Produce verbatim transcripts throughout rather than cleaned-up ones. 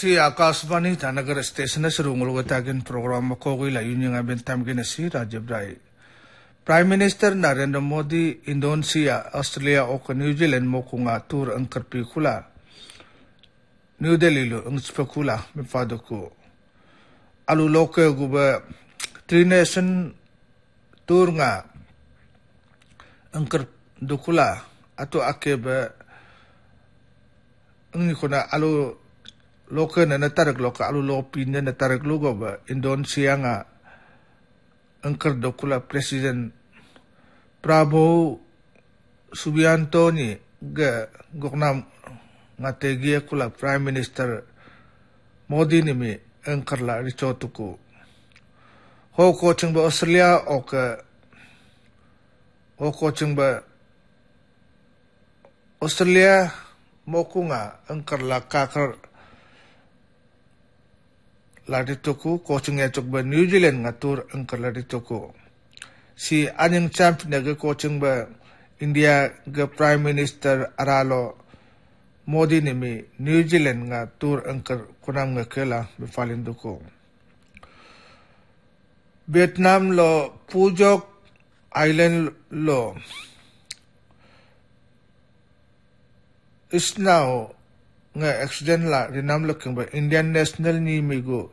si Akashvani Tanagar Station as Rungulatagan program Kogila Union Abentam Genesi Rajabrai. Prime Minister Narendra Modi, Indonesia, Australia, Oka New Zealand Mokunga Tour and Karpikula. New Delhi ang spekula mi fado ko. Alu loke guba Three Nation Tour nga ang kardukula ato akeba ang nikona alu loke na natarag loka alu lopi na natarag lugo ba Indonesia nga ang kardukula President Prabowo Subianto ni ga goknam nga tegia kula Prime Minister Modi ni mi ang karla richoto ko. Ho ko chung ba Australia o ka ho ko chung ba Australia mo ko nga ang karla kakar la dito ko ko chung ya chok ba New Zealand nga tour ang karla dito ko. Si anyang champ na ga ko chung ba India ga Prime Minister Aralo Modi ni mi New Zealand nga tour angker kunam nga kela befalin duko. Vietnam lo Phuoc Island lo is now nga accident la rinam lo kang ba Indian National ni migo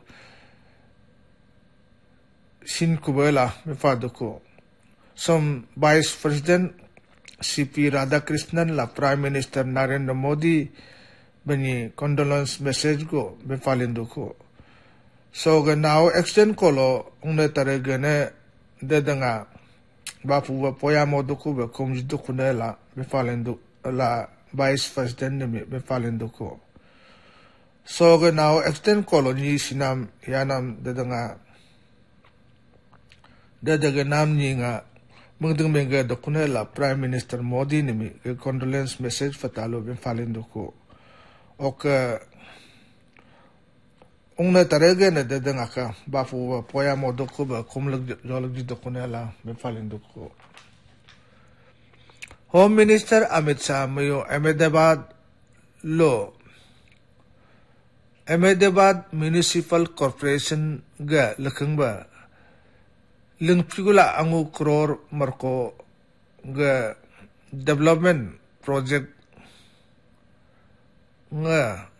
sin kubela befado ko. Som Vice President C P Radhakrishnan la Prime Minister Narendra Modi bani condolence message ko befalindo ko. So ganao extend ko lo unna taregane dadanga bapu ba poya modo ko be komjido ko na la befalindo la Vice President ni befalindo ko. So ganao extend ko lo ni sinam yanam dadanga dadaga nam ni nga mungdeng menga dokunela Prime Minister Modi ni mi condolence message fatalo ben falindo ko oka ungna tarege na dadang aka bafu poya mo doko ba kumlag jolag di dokunela ben falindo ko. Home Minister Amit Shah mayo Ahmedabad lo Ahmedabad Municipal Corporation ga lakang ba Ling pigula angu crore marko ga development project nga